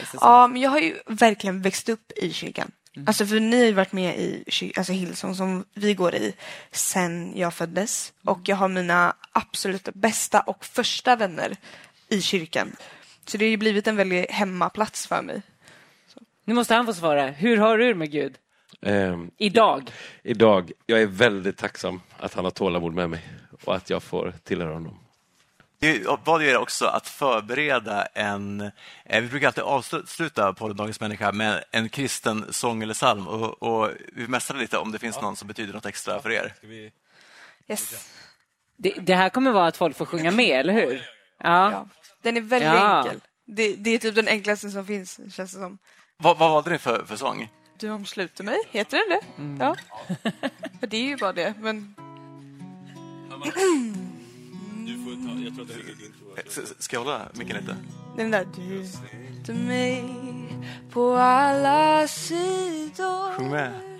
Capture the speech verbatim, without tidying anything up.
säsong. Ja, men jag har ju verkligen växt upp i kyrkan. Mm. Alltså för ni har ju varit med i kyr- alltså Hillsong som vi går i sen jag föddes. Mm. Och jag har mina absolut bästa och första vänner i kyrkan. Så det har ju blivit en väldigt hemmaplats för mig. Så. Nu måste han få svara. Hur har du med Gud? Um, Idag? Idag. Jag är väldigt tacksam att han har tålamod med mig och att jag får tillhöra honom. Det var det också att förbereda en... Vi brukar alltid avsluta på Dagens människa med en kristen sång eller psalm. Och, och vi mästrar lite om det finns ja. någon som betyder något extra för er. Vi... Yes. Det, det här kommer vara att folk får sjunga med, eller hur? Ja. ja. Den är väldigt ja. enkel. Det, det är typ den enklaste som finns, känns det som. Vad, vad valde ni för, för sång? Du omsluter mig, heter den det? Mm. Ja. För det är ju bara det, men... Du får ta, jag tror att det är din intro. Ska jag hålla micken lite? Den där, du, du mig på alla sidor. Sjung med.